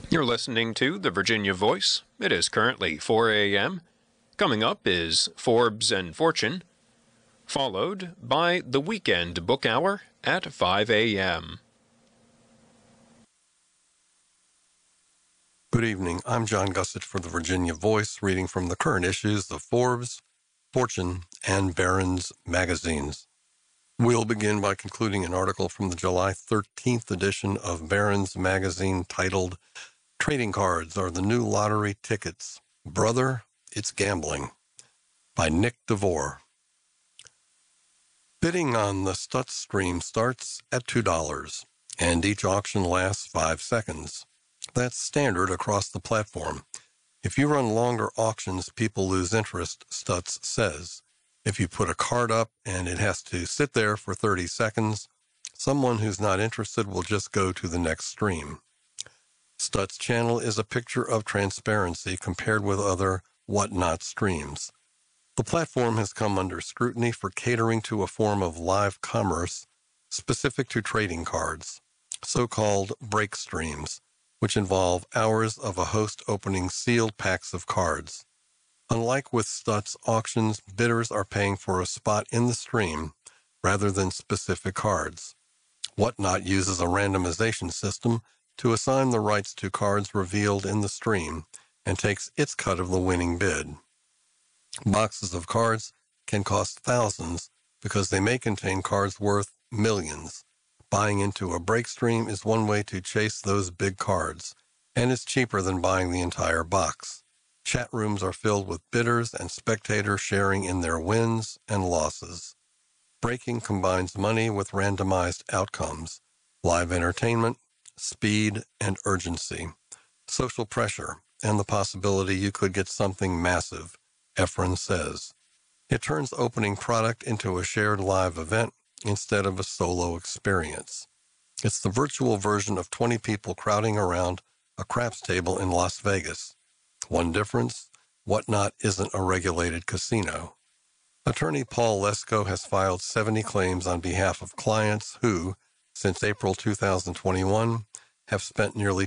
You're listening to the Virginia Voice. It is currently 4 a.m. Coming up is Forbes and Fortune, followed by the Weekend Book Hour at 5 a.m. Good evening. I'm John Gussich for the Virginia Voice, reading from the current issues of Forbes, Fortune, and Barron's magazines. We'll begin by concluding an article from the July 13th edition of Barron's magazine titled Trading Cards Are the New Lottery Tickets. Brother, It's Gambling, by Nick DeVore. Bidding on the Stutz stream starts at $2, and each auction lasts 5 seconds. That's standard across the platform. If you run longer auctions, people lose interest, Stutz says. If you put a card up and it has to sit there for 30 seconds, someone who's not interested will just go to the next stream. Stutz channel is a picture of transparency compared with other whatnot streams. The platform has come under scrutiny for catering to a form of live commerce specific to trading cards, so-called break streams, which involve hours of a host opening sealed packs of cards. Unlike with Stutz auctions, bidders are paying for a spot in the stream rather than specific cards. Whatnot uses a randomization system to assign the rights to cards revealed in the stream and takes its cut of the winning bid. Boxes of cards can cost thousands because they may contain cards worth millions. Buying into a break stream is one way to chase those big cards, and it's cheaper than buying the entire box. Chat rooms are filled with bidders and spectators sharing in their wins and losses. Breaking combines money with randomized outcomes, live entertainment, speed, and urgency, social pressure, and the possibility you could get something massive, Efron says. It turns opening product into a shared live event instead of a solo experience. It's the virtual version of 20 people crowding around a craps table in Las Vegas. One difference, Whatnot isn't a regulated casino. Attorney Paul Lesko has filed 70 claims on behalf of clients who, since April 2021, have spent nearly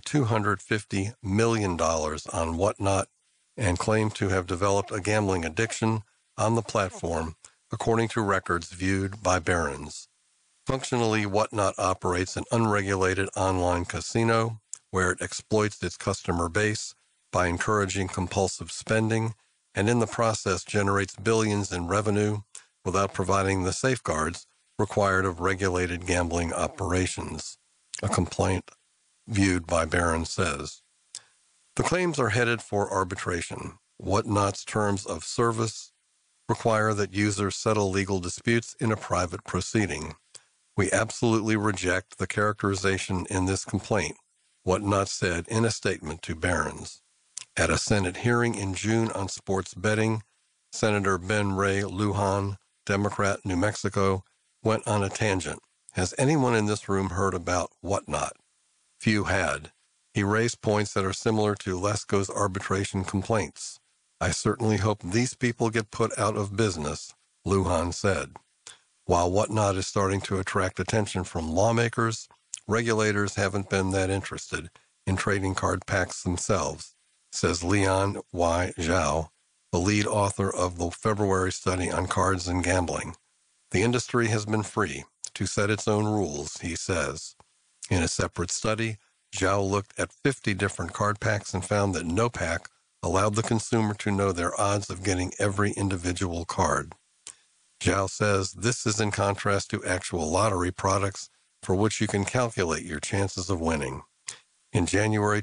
$250 million on Whatnot and claim to have developed a gambling addiction on the platform, according to records viewed by Barron's. Functionally, Whatnot operates an unregulated online casino where it exploits its customer base by encouraging compulsive spending and in the process generates billions in revenue without providing the safeguards required of regulated gambling operations, a complaint viewed by Barron says. The claims are headed for arbitration. Whatnot's terms of service require that users settle legal disputes in a private proceeding. We absolutely reject the characterization in this complaint, Whatnot said in a statement to Barron's. At a Senate hearing in June on sports betting, Senator Ben Ray Lujan, Democrat, New Mexico, went on a tangent. Has anyone in this room heard about Whatnot? Few had. He raised points that are similar to Lesko's arbitration complaints. I certainly hope these people get put out of business, Lujan said. While Whatnot is starting to attract attention from lawmakers, regulators haven't been that interested in trading card packs themselves, says Leon Y. Zhao, the lead author of the February study on cards and gambling. The industry has been free to set its own rules, he says. In a separate study, Zhao looked at 50 different card packs and found that no pack allowed the consumer to know their odds of getting every individual card. Zhao says this is in contrast to actual lottery products for which you can calculate your chances of winning. In January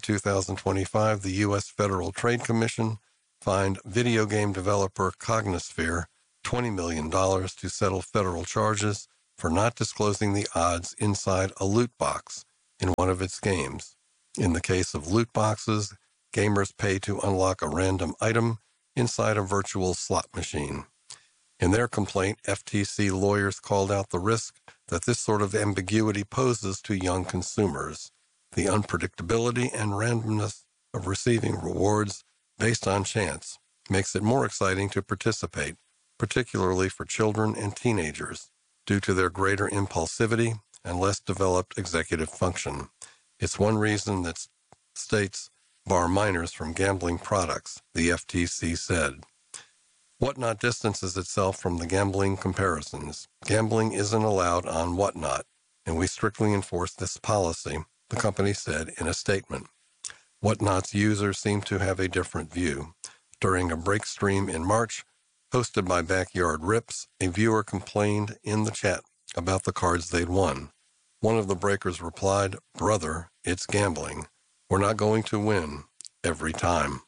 2025, the U.S. Federal Trade Commission fined video game developer Cognisphere $20 million to settle federal charges for not disclosing the odds inside a loot box in one of its games. In the case of loot boxes, gamers pay to unlock a random item inside a virtual slot machine. In their complaint, FTC lawyers called out the risk that this sort of ambiguity poses to young consumers. The unpredictability and randomness of receiving rewards based on chance makes it more exciting to participate, particularly for children and teenagers, due to their greater impulsivity and less developed executive function. It's one reason that states bar minors from gambling products, the FTC said. Whatnot distances itself from the gambling comparisons. Gambling isn't allowed on Whatnot, and we strictly enforce this policy, the company said in a statement. Whatnot's users seem to have a different view. During a break stream in March, hosted by Backyard Rips, a viewer complained in the chat about the cards they'd won. One of the breakers replied, "Brother, it's gambling. We're not going to win every time."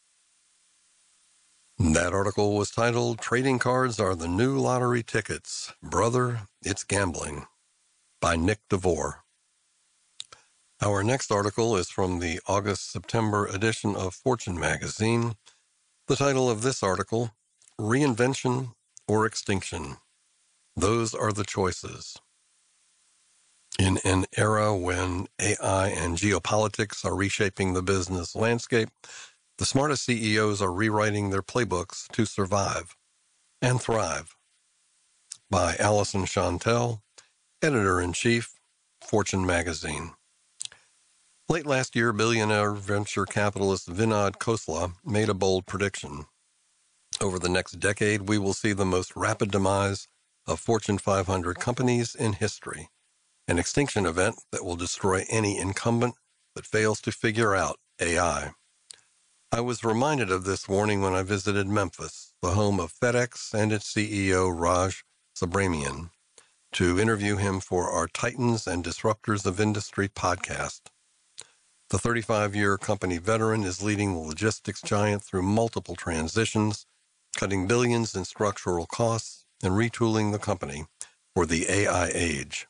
That article was titled, "Trading Cards Are the New Lottery Tickets. Brother, It's Gambling," by Nick DeVore. Our next article is from the August-September edition of Fortune magazine. The title of this article, "Reinvention or Extinction? Those are the choices." In an era when AI and geopolitics are reshaping the business landscape, the smartest CEOs are rewriting their playbooks to survive and thrive. By Allison Chantel, Editor-in-Chief, Fortune magazine. Late last year, billionaire venture capitalist Vinod Khosla made a bold prediction. Over the next decade, we will see the most rapid demise of Fortune 500 companies in history, an extinction event that will destroy any incumbent that fails to figure out AI. I was reminded of this warning when I visited Memphis, the home of FedEx and its CEO Raj Subramanian, to interview him for our Titans and Disruptors of Industry podcast. The 35-year company veteran is leading the logistics giant through multiple transitions, cutting billions in structural costs and retooling the company for the AI age.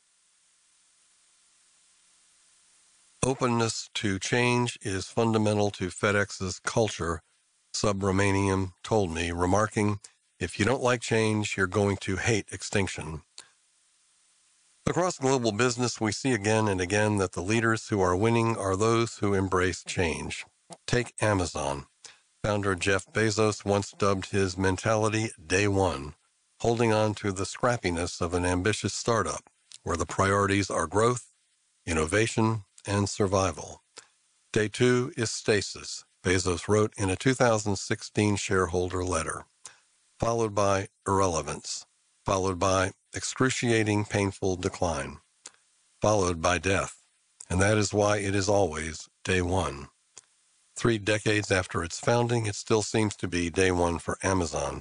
Openness to change is fundamental to FedEx's culture, Subramanian told me, remarking, "If you don't like change, you're going to hate extinction." Across global business, we see again and again that the leaders who are winning are those who embrace change. Take Amazon. Founder Jeff Bezos once dubbed his mentality Day One, holding on to the scrappiness of an ambitious startup, where the priorities are growth, innovation, and survival. Day Two is stasis, Bezos wrote in a 2016 shareholder letter, followed by irrelevance, followed by excruciating, painful decline, followed by death. And that is why it is always Day One. 3 decades after its founding, it still seems to be Day One for Amazon,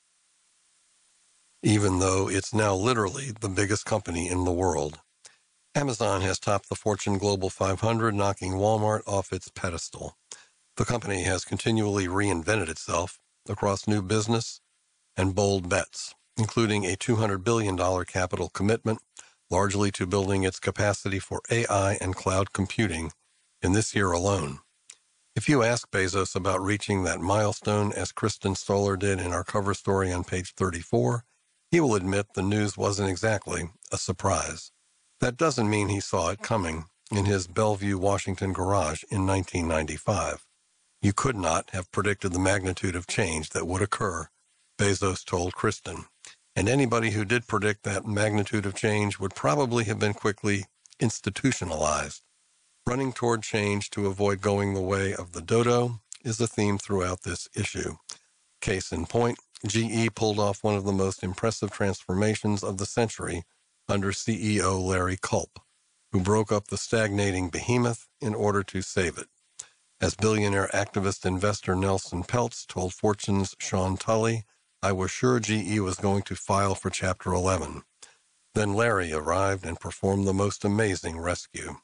even though it's now literally the biggest company in the world. Amazon has topped the Fortune Global 500, knocking Walmart off its pedestal. The company has continually reinvented itself across new business and bold bets, including a $200 billion capital commitment, largely to building its capacity for AI and cloud computing in this year alone. If you ask Bezos about reaching that milestone, as Kristen Stoller did in our cover story on page 34, he will admit the news wasn't exactly a surprise. That doesn't mean he saw it coming in his Bellevue, Washington garage in 1995. You could not have predicted the magnitude of change that would occur, Bezos told Kristen, and anybody who did predict that magnitude of change would probably have been quickly institutionalized. Running toward change to avoid going the way of the dodo is a theme throughout this issue. Case in point, GE pulled off one of the most impressive transformations of the century under CEO Larry Culp, who broke up the stagnating behemoth in order to save it. As billionaire activist investor Nelson Peltz told Fortune's Sean Tully, "I was sure GE was going to file for Chapter 11. Then Larry arrived and performed the most amazing rescue."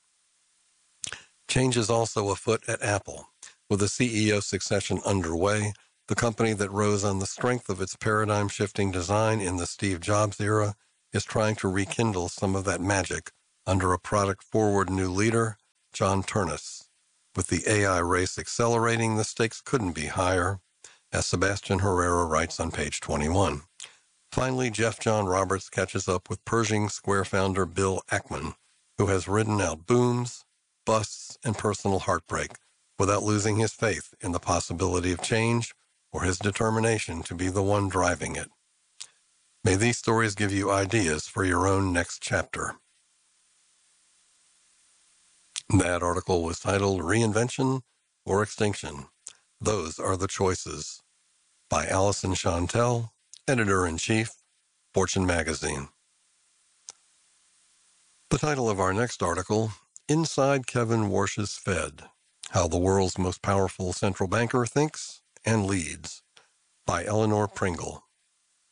Change is also afoot at Apple. With the CEO succession underway, the company that rose on the strength of its paradigm-shifting design in the Steve Jobs era is trying to rekindle some of that magic under a product-forward new leader, John Ternus. With the AI race accelerating, the stakes couldn't be higher, as Sebastian Herrera writes on page 21. Finally, Jeff John Roberts catches up with Pershing Square founder Bill Ackman, who has ridden out booms, busts, and personal heartbreak without losing his faith in the possibility of change or his determination to be the one driving it. May these stories give you ideas for your own next chapter. That article was titled Reinvention or Extinction. Those Are the Choices by Allison Chantel, Editor-in-Chief, Fortune Magazine. The title of our next article, Inside Kevin Warsh's Fed, How the World's Most Powerful Central Banker Thinks and Leads, by Eleanor Pringle.